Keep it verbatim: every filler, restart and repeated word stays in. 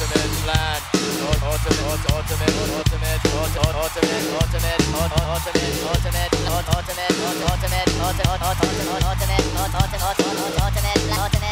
ultimate plan, ultimate, ultimate, ultimate, ultimate, ultimate, ultimate, ultimate, ultimate, ultimate, ultimate, ultimate, ultimate, ultimate, ultimate, ultimate, ultimate, ultimate, ultimate.